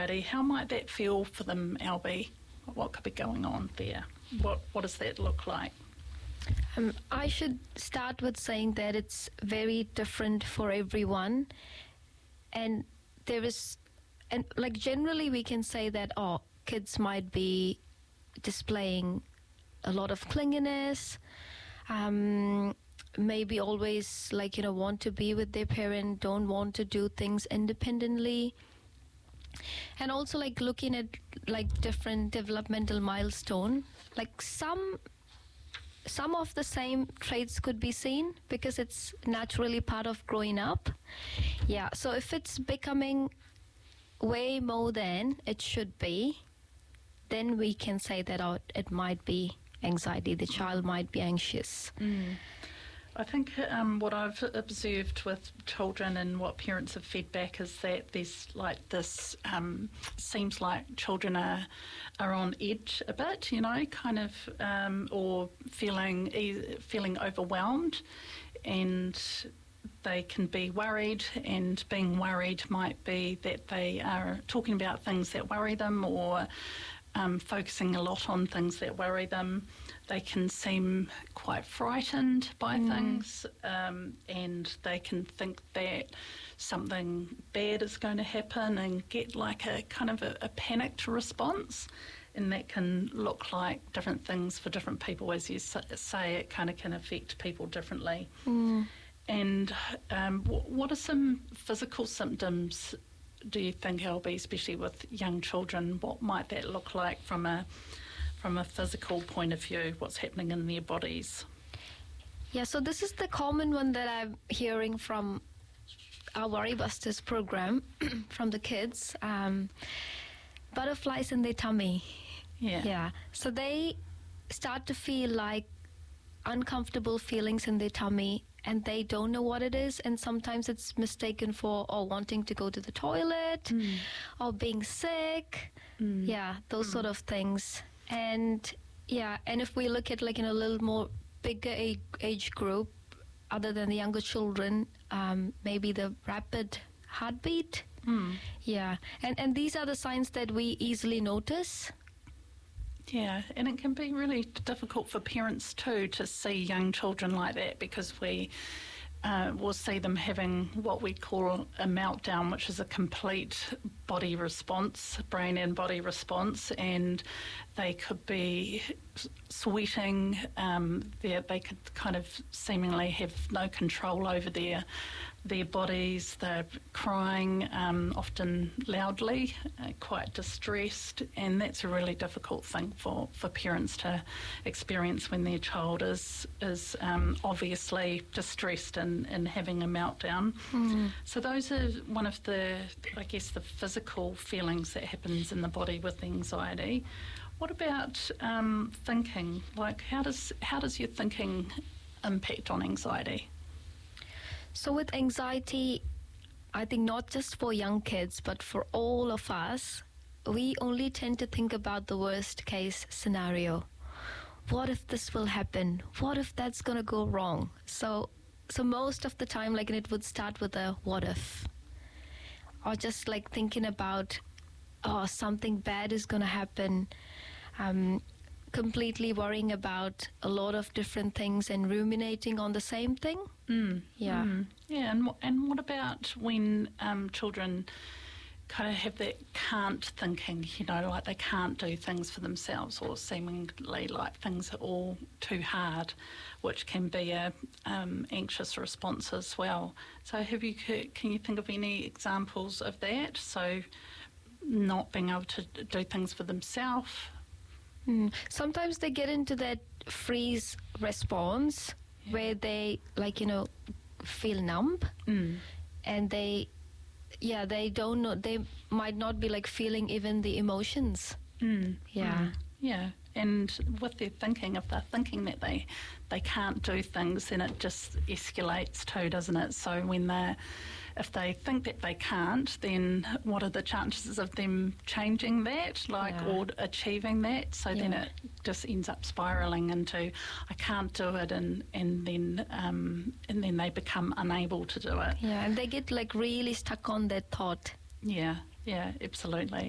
anxiety. How might that feel for them, Albie? What could be going on there? What does that look like? I should start with saying that it's very different for everyone, and generally we can say that kids might be displaying a lot of clinginess, maybe always want to be with their parent, don't want to do things independently. And also looking at different developmental milestone, some of the same traits could be seen because it's naturally part of growing up. Yeah, so if it's becoming way more than it should be, then we can say that it might be anxiety. The child might be anxious. I think what I've observed with children and what parents have fed back is that there's this seems like children are on edge a bit, kind of, or feeling overwhelmed, and they can be worried, and being worried might be that they are talking about things that worry them, or focusing a lot on things that worry them. They can seem quite frightened by things, and they can think that something bad is going to happen and get a kind of a panicked response. And that can look like different things for different people. As you say, it kind of can affect people differently. And what are some physical symptoms, do you think, Albie, especially with young children? What might that look like from a physical point of view, what's happening in their bodies? Yeah, so this is the common one that I'm hearing from our Worry Busters program, from the kids. Butterflies in their tummy. Yeah. So they start to feel uncomfortable feelings in their tummy, and they don't know what it is, and sometimes it's mistaken for wanting to go to the toilet or being sick. Yeah, those sort of things. And if we look at in a little more bigger age group, other than the younger children, maybe the rapid heartbeat. Yeah, and these are the signs that we easily notice. Yeah, and it can be really difficult for parents too to see young children like that, because we will see them having what we call a meltdown, which is a complete body response, brain and body response, and they could be sweating, they could kind of seemingly have no control over their bodies. They're crying, often loudly, quite distressed, and that's a really difficult thing for parents to experience when their child is obviously distressed and having a meltdown. So those are one of the physical feelings that happens in the body with anxiety. What about thinking? How does your thinking impact on anxiety? So with anxiety, I think not just for young kids, but for all of us, we only tend to think about the worst case scenario. What if this will happen? What if that's going to go wrong? So most of the time, it would start with a what if. Or just thinking about, something bad is going to happen. Completely worrying about a lot of different things and ruminating on the same thing. Yeah. Yeah, and what about when children kind of have that can't thinking, they can't do things for themselves, or seemingly like things are all too hard, which can be a anxious response as well. So can you think of any examples of that? So not being able to do things for themselves. Sometimes they get into that freeze response where they feel numb, and they don't know, they might not be feeling even the emotions. Yeah. And with their thinking, if they're thinking that they can't do things, then it just escalates too, doesn't it? So if they think that they can't, then what are the chances of them changing that, or achieving that? So then it just ends up spiralling into I can't do it, and then they become unable to do it. Yeah, and they get really stuck on that thought. Yeah, absolutely.